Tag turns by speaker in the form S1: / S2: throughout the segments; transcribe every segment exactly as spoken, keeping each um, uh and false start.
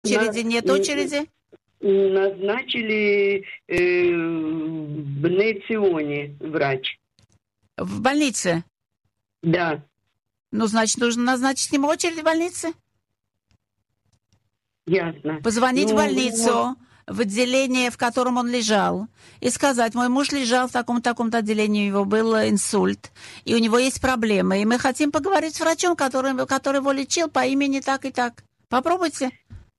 S1: Очереди? Нет очереди?
S2: Назначили э, в Бней-Ционе врач.
S1: В больнице?
S2: Да.
S1: Ну, значит, нужно назначить с ним очередь в больнице?
S2: Ясно.
S1: Позвонить
S2: ну,
S1: в больницу,
S2: ну...
S1: в отделение, в котором он лежал, и сказать: мой муж лежал в таком-таком-то отделении, у него был инсульт, и у него есть проблемы, и мы хотим поговорить с врачом, который, который его лечил по имени так и так. Попробуйте.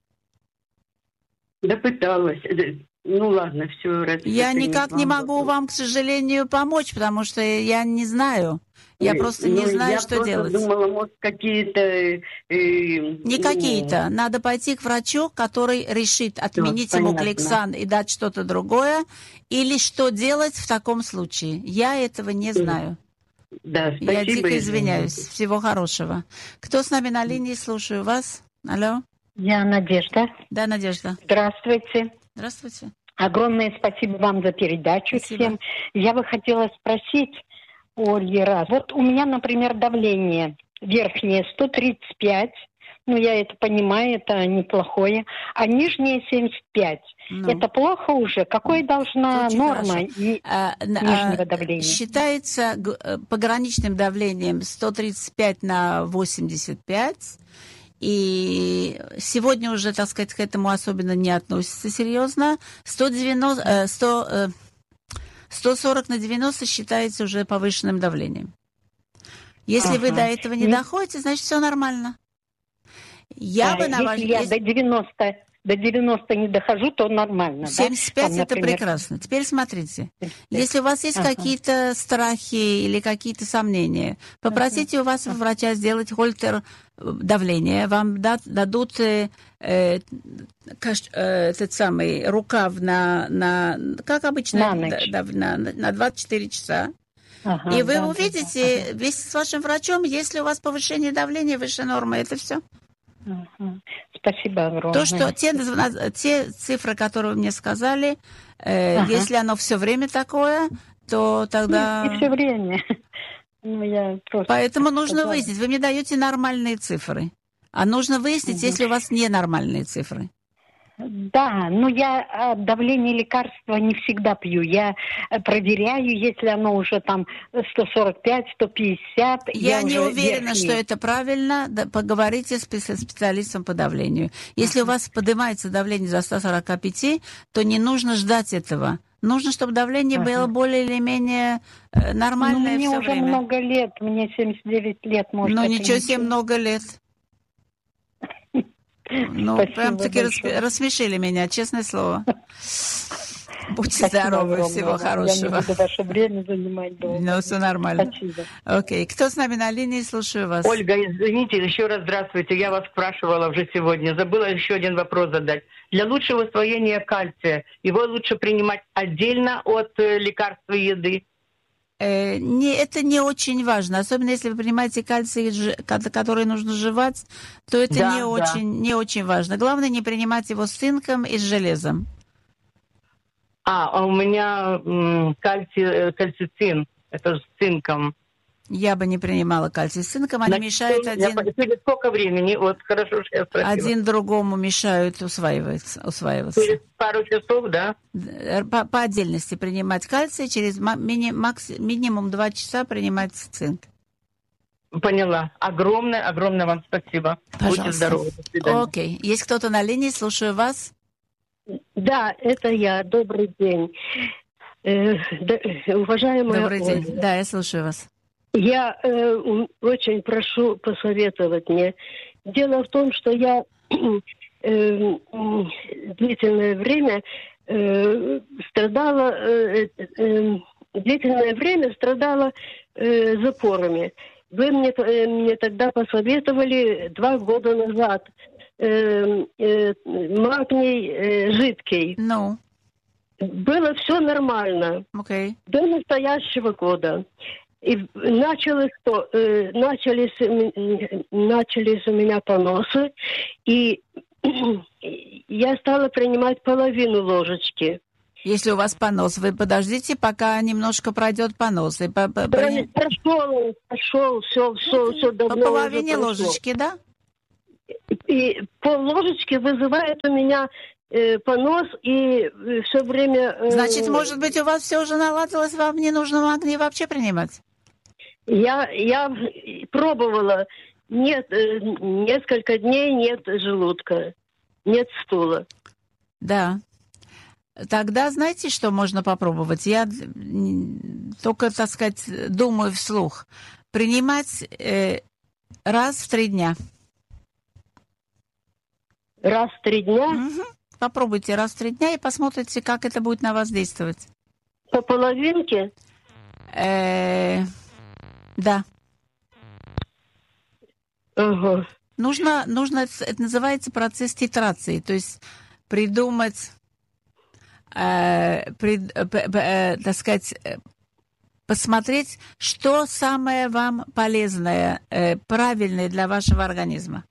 S2: Да пыталась. Ну ладно, все. Раз
S1: я никак не могу
S2: вопрос.
S1: вам, к сожалению, помочь, потому что я не знаю. Я просто
S2: ну,
S1: не знаю,
S2: я
S1: что делать.
S2: Я просто думала, может, какие-то... Э,
S1: не
S2: ну...
S1: какие-то. Надо пойти к врачу, который решит отменить
S2: Все,
S1: ему
S2: понятно.
S1: Кликсан и дать что-то другое. Или что делать в таком случае. Я этого не знаю.
S2: Да, спасибо.
S1: Я дико извиняюсь. Всего хорошего. Кто с нами на линии? Слушаю вас. Алло.
S3: Я Надежда.
S1: Да, Надежда.
S3: Здравствуйте.
S1: Здравствуйте.
S3: Огромное спасибо вам за передачу.
S1: Спасибо.
S3: Всем. Я бы хотела спросить, Ольги, раз. Вот у меня, например, давление верхнее сто тридцать пять. Ну, я это понимаю, это неплохое. А нижнее семьдесят пять. Ну, это плохо уже? Какой должна норма и
S1: а,
S3: нижнего
S1: а,
S3: давления?
S1: Считается пограничным давлением сто тридцать пять на восемьдесят пять. И сегодня уже, так сказать, к этому особенно не относится серьезно. сто девяносто, сто, сто сорок на девяносто считается уже повышенным давлением. Если ага. вы до этого не, не доходите, значит, все нормально. Я
S3: а,
S1: бы на
S3: если
S1: ваш...
S3: я если... до девяноста, до девяноста не дохожу, то нормально,
S1: семьдесят пять
S3: да?
S1: это
S3: например...
S1: прекрасно. Теперь смотрите. Если у вас есть ага. какие-то страхи или какие-то сомнения, попросите ага. у вас врача сделать хольтер давления. Вам дадут э, э, этот самый рукав на, на как обычно,
S3: на,
S1: да, на, на двадцать четыре часа.
S3: Ага,
S1: и вы
S3: да,
S1: увидите
S3: да, ага.
S1: вместе с вашим врачом, если у вас повышение давления выше нормы, это все.
S3: Ага. Спасибо огромное.
S1: То, что те, те цифры, которые вы мне сказали, э, ага. если оно все время такое, то тогда...
S3: Не все время. Ну, я просто
S1: Поэтому нужно сказала. выяснить. Вы мне даете нормальные цифры. А нужно выяснить, угу. если у вас ненормальные цифры.
S3: Да, но я давление лекарства не всегда пью. Я проверяю, если оно уже там сто сорок пять, сто пятьдесят.
S1: Я, я не уверена,
S3: верхний.
S1: что это правильно. Да, поговорите с специалистом по давлению. Если uh-huh. у вас поднимается давление за сто сорок пять, то не нужно ждать этого. Нужно, чтобы давление uh-huh. было более или менее нормальное
S3: ну, мне
S1: все
S3: уже
S1: время.
S3: много лет, мне семьдесят девять лет, может.
S1: Ну ничего себе, много лет. Ну,
S3: спасибо
S1: прям-таки
S3: большое.
S1: рассмешили меня, честное слово. Будьте
S3: спасибо
S1: здоровы,
S3: огромное.
S1: Всего хорошего.
S3: Я не буду ваше время занимать долго.
S1: Ну, все нормально.
S3: Спасибо.
S1: Окей. Кто с нами на линии? Слушаю вас.
S2: Ольга, извините, еще раз здравствуйте. Я вас спрашивала уже сегодня. Забыла еще один вопрос задать. Для лучшего усвоения кальция его лучше принимать отдельно от э, лекарства и еды?
S1: Не, это не очень важно, особенно если вы принимаете кальций, который нужно жевать, то это да, не, да. Очень, не очень важно. Главное не принимать его с цинком и с железом.
S2: А, а у меня м, кальций, кальцицин, это с цинком.
S1: Я бы не принимала кальций с цинком, они
S2: Значит,
S1: мешают
S2: я,
S1: один...
S2: Через сколько времени? Вот хорошо, что я спросила.
S1: Один другому мешают усваиваться. усваиваться.
S2: Через пару часов, да?
S1: По, по отдельности принимать кальций, через мини, макс, минимум два часа принимать цинк.
S2: Поняла. Огромное, огромное вам спасибо.
S1: Пожалуйста.
S2: Будьте здоровы. До свидания.
S1: Окей. Есть кто-то на линии? Слушаю вас.
S4: Да, это я. Добрый день. Э, да, уважаемая
S1: Добрый
S4: Ольга,
S1: день. Да, я слушаю вас.
S4: Я э, очень прошу посоветовать мне. Дело в том, что я э, длительное время э, страдала, э, э, длительное время страдала э, запорами. Вы мне, э, мне тогда посоветовали два года назад э, э, магний э, жидкий.
S1: Ну.
S4: Было все нормально.
S1: Okay.
S4: До настоящего года. И началось, что, э, начались, э, начались у меня поносы, и я стала принимать половину ложечки.
S1: Если у вас понос, вы подождите, пока немножко пройдет понос. И по, по,
S4: при... Прошел, прошел, все, все, все давно.
S1: По половине ложечки, да?
S4: И пол-ложечки вызывает у меня э, понос и все время... Э,
S1: Значит, может быть, у вас все уже наладилось, вам не нужно магний вообще принимать?
S4: Я, я пробовала. Нет, э, несколько дней нет желудка, нет стула.
S1: Да. Тогда знаете, что можно попробовать? Я только, так сказать, думаю вслух. Принимать э, раз в три дня.
S4: Раз в три дня?
S1: Угу. Попробуйте раз в три дня и посмотрите, как это будет на вас действовать.
S4: По половинке?
S1: Э, да.
S4: Ага.
S1: Нужно, нужно, это называется процесс титрации, то есть придумать, э, пред, э, э, так сказать, э, посмотреть, что самое вам полезное, э, правильное для вашего организма.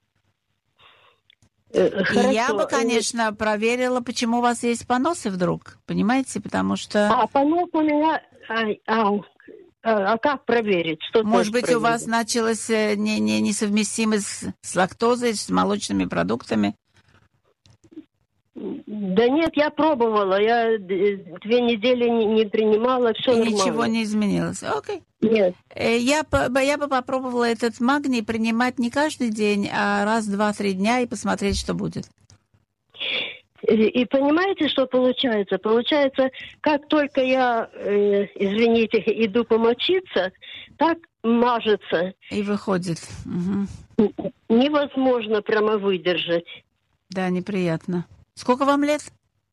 S4: Э,
S1: И я бы, конечно, проверила, почему у вас есть поносы вдруг, понимаете, потому что...
S4: А, понос у меня... А, а, а как проверить? Что
S1: Может быть,
S4: проверить?
S1: у вас началось не, не, несовместимость с лактозой, с молочными продуктами?
S4: Да нет, я пробовала. Я две недели не, не принимала, все
S1: И
S4: нормально.
S1: ничего не изменилось? Окей.
S4: Нет.
S1: Я, я бы попробовала этот магний принимать не каждый день, а раз, два, три дня и посмотреть, что будет.
S4: И, и понимаете, что получается? Получается, как только я, э, извините, иду помочиться, так мажется.
S1: И выходит. Угу.
S4: Невозможно прямо выдержать.
S1: Да, неприятно. Сколько вам лет?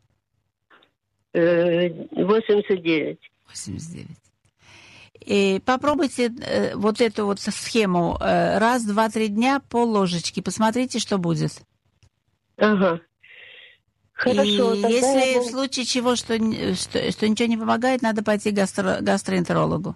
S4: Э, восемьдесят девять.
S1: восемьдесят девять. И попробуйте э, вот эту вот схему. Э, раз, два, три дня, пол ложечки. Посмотрите, что будет.
S4: Ага. Хорошо.
S1: И если
S4: я...
S1: в случае чего, что, что, что ничего не помогает, надо пойти к гастро, гастроэнтерологу.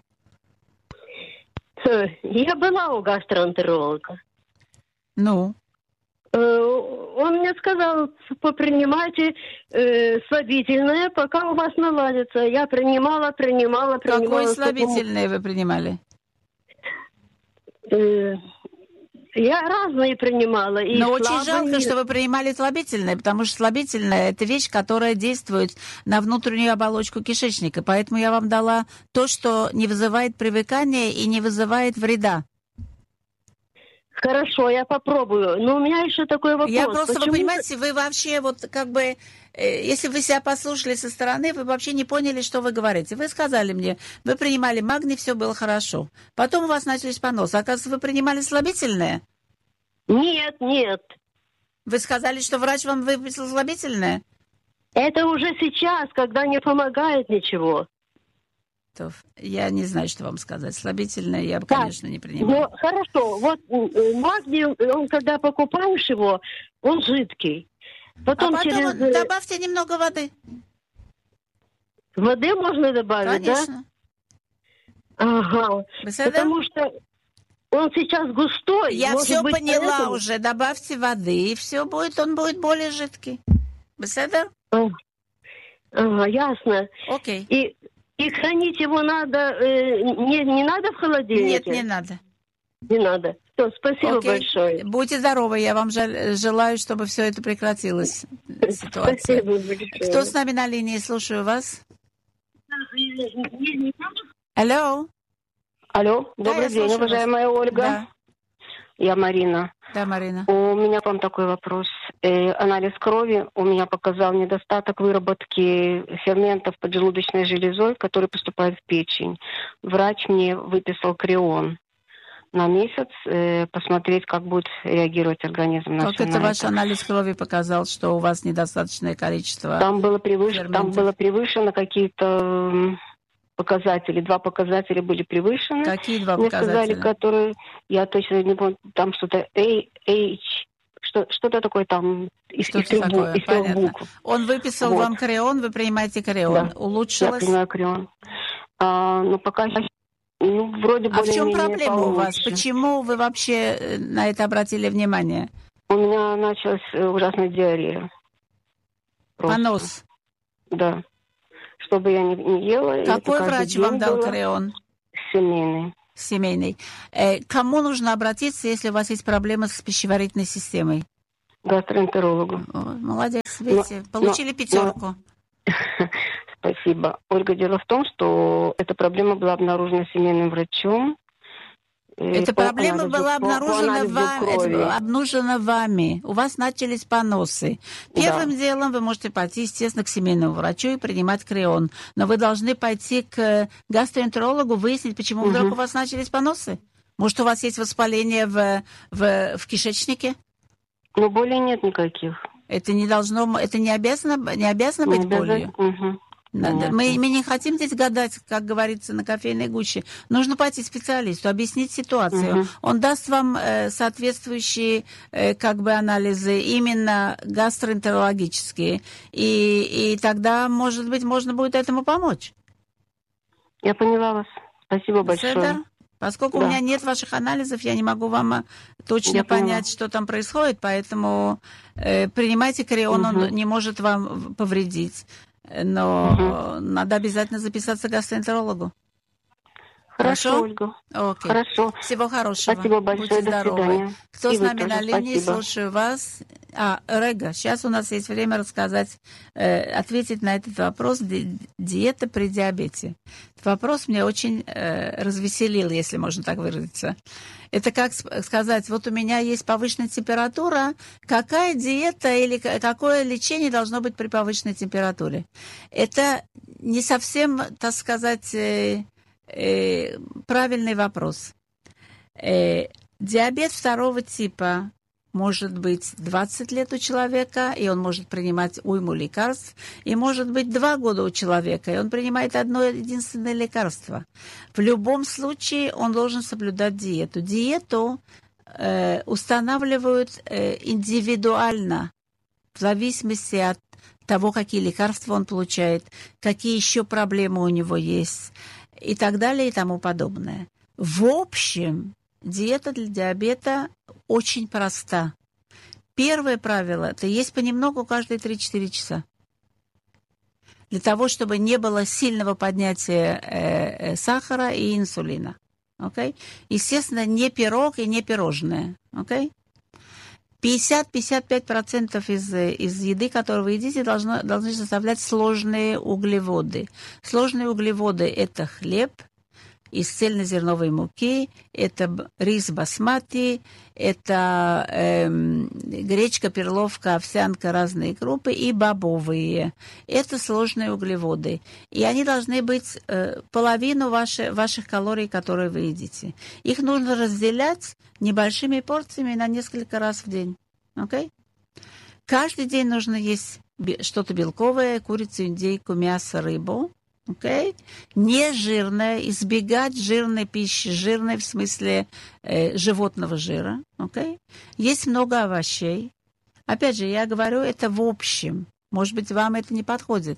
S4: Я была у гастроэнтеролога.
S1: Ну?
S4: Он мне сказал, попринимайте э, слабительное, пока у вас наладится. Я принимала, принимала, принимала.
S1: Какое слабительное вы принимали?
S4: Э, я разные принимала. И
S1: Но
S4: слабые...
S1: очень жалко, что вы принимали слабительное, потому что слабительное – это вещь, которая действует на внутреннюю оболочку кишечника. Поэтому я вам дала то, что не вызывает привыкания и не вызывает вреда.
S4: Хорошо, я попробую. Но у меня еще такой вопрос.
S1: Я просто,
S4: Почему...
S1: вы понимаете, вы вообще вот как бы, э, если вы себя послушали со стороны, вы вообще не поняли, что вы говорите. Вы сказали мне, вы принимали магний, все было хорошо. Потом у вас начались поносы. Оказывается, вы принимали слабительное?
S4: Нет, нет.
S1: Вы сказали, что врач вам выписал слабительное?
S4: Это уже сейчас, когда не помогает ничего.
S1: Я не знаю, что вам сказать. Слабительное я бы, конечно, не принимаю.
S4: Ну, хорошо. Вот магний, он, когда покупаешь его, он жидкий. Потом,
S1: а потом
S4: через...
S1: добавьте немного воды.
S4: Воды можно добавить,
S1: конечно.
S4: Да? Ага.
S1: Беседа?
S4: Потому что он сейчас густой.
S1: Я все
S4: быть,
S1: поняла
S4: поэтому...
S1: уже. Добавьте воды, и все будет, он будет более жидкий. Беседа?
S4: Ага, ясно.
S1: Окей.
S4: И... И хранить его надо, э, не, не надо в холодильнике?
S1: Нет, не надо.
S4: Не надо. Все, спасибо
S1: Окей.
S4: большое.
S1: Будьте здоровы, я вам желаю, чтобы все это прекратилось. Ситуация.
S4: Спасибо большое.
S1: Кто с нами на линии? Слушаю вас. Алло.
S5: Алло, добрый
S1: да,
S5: день, уважаемая
S1: вас.
S5: Ольга.
S1: Да.
S5: Я Марина.
S1: Да, Марина.
S5: У меня к вам такой вопрос. Э, анализ крови у меня показал недостаток выработки ферментов поджелудочной железой, которые поступают в печень. Врач мне выписал креон на месяц, э, посмотреть, как будет реагировать организм на
S1: Как
S5: всё
S1: это
S5: на
S1: ваш
S5: это.
S1: анализ крови показал, что у вас недостаточное количество
S5: Там было превыш...
S1: ферментов?
S5: Там было превышено какие-то показатели. Два показателя были превышены.
S1: Какие два
S5: Мне
S1: показателя?
S5: сказали, которые, я точно не помню, там что-то A, H, что, что-то такое там из,
S1: Что-то
S5: из трех,
S1: такое,
S5: из трех
S1: понятно.
S5: букв.
S1: Он выписал
S5: Вот.
S1: вам креон, вы принимаете креон.
S5: Да.
S1: Улучшилось?
S5: Я принимаю креон. А, ну, пока ну, вроде
S1: А в чем
S5: более-менее
S1: проблема у вас?
S5: получше.
S1: Почему вы вообще на это обратили внимание?
S5: У меня началась э, ужасная диарея. Просто.
S1: Понос.
S5: Да. Что бы я ни, ни ела.
S1: Какой
S5: это каждый
S1: врач
S5: день
S1: вам дал
S5: было.
S1: креон?
S5: Семейный.
S1: Семейный. Э, к кому нужно обратиться, если у вас есть проблемы с пищеварительной системой?
S5: гастроэнтерологу.
S1: О, молодец, видите, но, получили но, пятерку.
S5: Но... Спасибо. Ольга, дело в том, что эта проблема была обнаружена семейным врачом.
S1: Эта проблема анализу, была обнаружена, вами, обнаружена вами. У вас начались поносы. Первым да. делом вы можете пойти, естественно, к семейному врачу и принимать крион. Но вы должны пойти к гастроэнтерологу, выяснить, почему угу. вдруг у вас начались поносы. Может, у вас есть воспаление в, в, в кишечнике?
S5: Но боли нет никаких.
S1: Это не должно, это не обязано, не обязано быть не болью.
S5: Угу.
S1: Надо. Мы, мы не хотим здесь гадать, как говорится, на кофейной гуще. Нужно пойти к специалисту, объяснить ситуацию. Uh-huh. Он даст вам э, соответствующие э, как бы анализы, именно гастроэнтерологические. И, и тогда, может быть, можно будет этому помочь.
S5: Я поняла вас. Спасибо большое.
S1: Седер? Поскольку да. у меня нет ваших анализов, я не могу вам точно я понять, поняла. Что там происходит, поэтому э, принимайте крион, uh-huh. он не может вам повредить. Но угу. надо обязательно записаться к гастроэнтерологу.
S5: Хорошо, Хорошо? Ольга.
S1: Окей.
S5: Хорошо.
S1: Всего хорошего.
S5: Спасибо большое.
S1: Будьте здоровы. Кто
S5: И
S1: с нами на линии?
S5: Спасибо.
S1: Слушаю вас. А, Рега, сейчас у нас есть время рассказать, э, ответить на этот вопрос. Ди- диета при диабете. Этот вопрос меня очень э, развеселил, если можно так выразиться. Это как сказать, вот у меня есть повышенная температура, какая диета или какое лечение должно быть при повышенной температуре? Это не совсем, так сказать, э, э, правильный вопрос. Э, диабет второго типа может быть двадцать лет у человека, и он может принимать уйму лекарств, и может быть два года у человека, и он принимает одно единственное лекарство. В любом случае он должен соблюдать диету. Диету э, устанавливают э, индивидуально, в зависимости от того, какие лекарства он получает, какие еще проблемы у него есть, и так далее, и тому подобное. В общем, диета для диабета очень проста. Первое правило – это есть понемногу каждые три-четыре часа. Для того, чтобы не было сильного поднятия э, э, сахара и инсулина. Okay? Естественно, не пирог и не пирожное. Okay? пятьдесят-пятьдесят пять процентов из, из еды, которую вы едите, должно, должны составлять сложные углеводы. Сложные углеводы – это хлеб из цельнозерновой муки, это рис басмати, это эм, гречка, перловка, овсянка, разные крупы и бобовые. Это сложные углеводы. И они должны быть э, половину ваши, ваших калорий, которые вы едите. Их нужно разделять небольшими порциями на несколько раз в день. Okay? Каждый день нужно есть что-то белковое, курицу, индейку, мясо, рыбу. Okay? Не жирное, избегать жирной пищи, жирной в смысле э, животного жира. Okay? Есть много овощей. Опять же, я говорю это в общем. Может быть, вам это не подходит.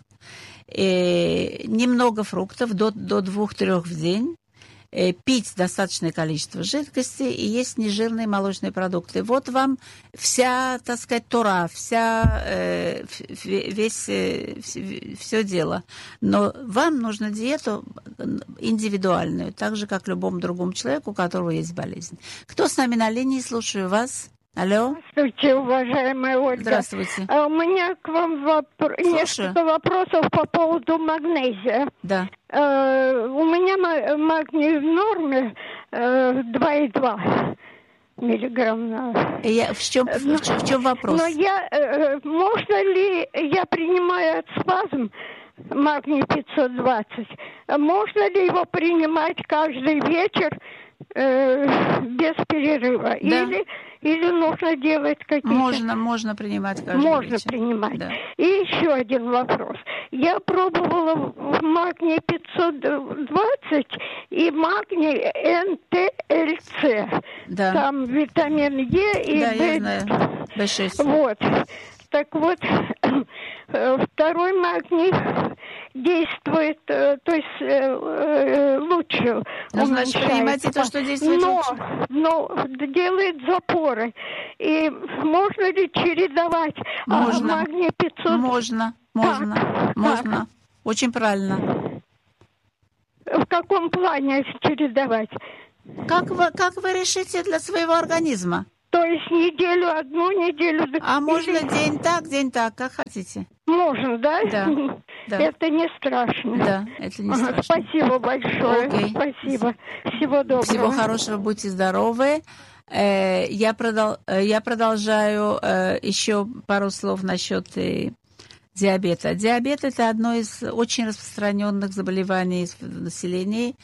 S1: Э, немного фруктов, до, до двух-трех в день. Э, пить достаточное количество жидкости и есть нежирные молочные продукты. Вот вам вся, так сказать, Тора, вся, э, весь, э, все дело. Но вам нужно диету индивидуальную, так же, как любому другому человеку, у которого есть болезнь. Кто с нами на линии? Слушаю вас. Алло.
S6: Здравствуйте, уважаемая Ольга.
S1: Здравствуйте.
S6: А у меня к вам вопро... несколько вопросов по поводу магнезия.
S1: Да.
S6: А, у меня магний в норме а, два и два миллиграмм на...
S1: Я, в, чем, но, в, чем, в чем вопрос?
S6: Но я, а, можно ли, я принимаю от спазм магний пятьсот двадцать, можно ли его принимать каждый вечер э, без перерыва? Да. Или... Или нужно делать какие-то...
S1: Можно, можно принимать каждый
S6: Можно
S1: вечер.
S6: принимать.
S1: Да.
S6: И еще один вопрос. Я пробовала магний пятьсот двадцать и магний эн тэ эл цэ.
S1: Да.
S6: Там витамин Е и
S1: да,
S6: Б...
S1: я знаю. бэ шесть.
S6: Вот. Так вот, второй магний действует, то есть лучше.
S1: Ну, значит, принимайте то, что действует
S6: но,
S1: лучше.
S6: Но делает запоры. И можно ли чередовать
S1: можно.
S6: магний пятьсот?
S1: Можно, можно,
S6: так,
S1: можно.
S6: Так.
S1: Очень правильно.
S6: В каком плане чередовать?
S1: Как вы, как вы решите для своего организма?
S6: То есть неделю одну, неделю другую?
S1: А можно день так, день так, как хотите.
S6: Можно, да?
S1: Да, да.
S6: Это не страшно.
S1: Да, это не
S6: Ага,
S1: страшно.
S6: спасибо большое.
S1: Окей.
S6: Спасибо. Всего доброго.
S1: Всего хорошего, будьте здоровы. Э, Я, продол- э, я продолжаю э, еще пару слов насчет э, диабета. Диабет – это одно из очень распространенных заболеваний в населении.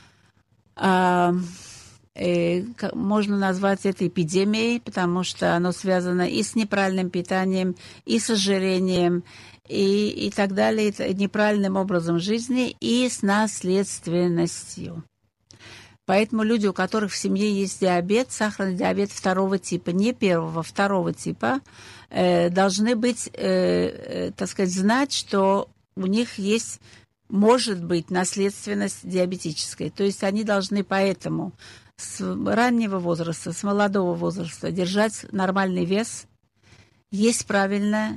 S1: А, э, к- Можно назвать это эпидемией, потому что оно связано и с неправильным питанием, и с ожирением, и, и так далее, и т- неправильным образом жизни, и с наследственностью. Поэтому люди, у которых в семье есть диабет, сахарный диабет второго типа, не первого, второго типа, э, должны быть, э, э, так сказать, знать, что у них есть, может быть, наследственность диабетическая. То есть они должны поэтому с раннего возраста, с молодого возраста держать нормальный вес, есть правильно,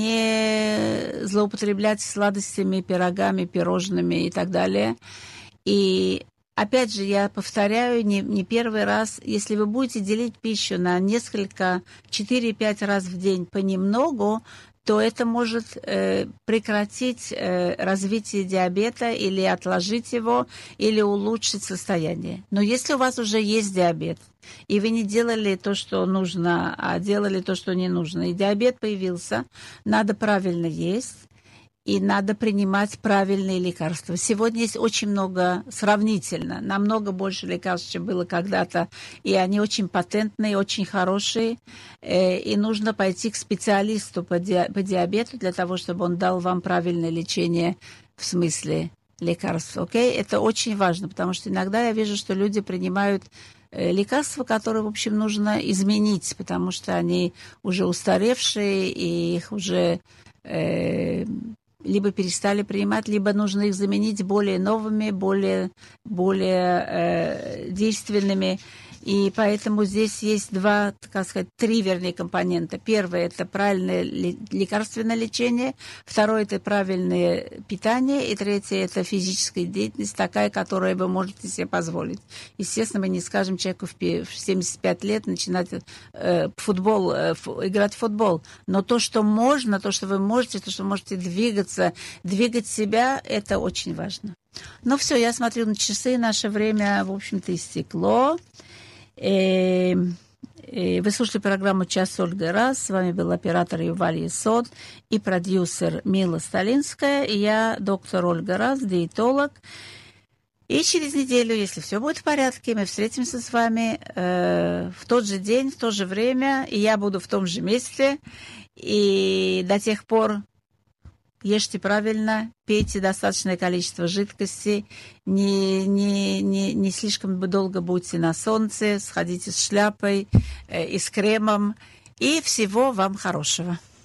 S1: не злоупотреблять сладостями, пирогами, пирожными и так далее. И опять же, я повторяю, не, не первый раз, если вы будете делить пищу на несколько, четыре-пять раз в день понемногу, то это может э, прекратить э, развитие диабета или отложить его, или улучшить состояние. Но если у вас уже есть диабет, и вы не делали то, что нужно, а делали то, что не нужно, и диабет появился, надо правильно есть, и надо принимать правильные лекарства. Сегодня есть очень много, сравнительно, намного больше лекарств, чем было когда-то, и они очень патентные, очень хорошие, э, и нужно пойти к специалисту по, ди- по диабету для того, чтобы он дал вам правильное лечение в смысле лекарств. Okay? Это очень важно, потому что иногда я вижу, что люди принимают э, лекарства, которые, в общем, нужно изменить, потому что они уже устаревшие, и их уже э, либо перестали принимать, либо нужно их заменить более новыми, более, более э, действенными. И поэтому здесь есть два, так сказать, три, вернее, компонента. Первое – это правильное лекарственное лечение. Второе – это правильное питание. И третье – это физическая деятельность, такая, которую вы можете себе позволить. Естественно, мы не скажем человеку в семьдесят пять лет начинать э, футбол, э, фу, играть в футбол. Но то, что можно, то, что вы можете, то, что вы можете двигаться, двигать себя, это очень важно. Ну все, я смотрю на часы, наше время, в общем-то, истекло. И, и вы слушали программу «Час с Ольгой Раз». С вами был оператор Юваль Есод и продюсер Мила Сталинская. И я доктор Ольга Раз, диетолог. И через неделю, если все будет в порядке, мы встретимся с вами э, в тот же день, в то же время. И я буду в том же месте. И до тех пор ешьте правильно, пейте достаточное количество жидкости, не, не, не, не слишком долго будьте на солнце, сходите с шляпой э, и с кремом. И всего вам хорошего.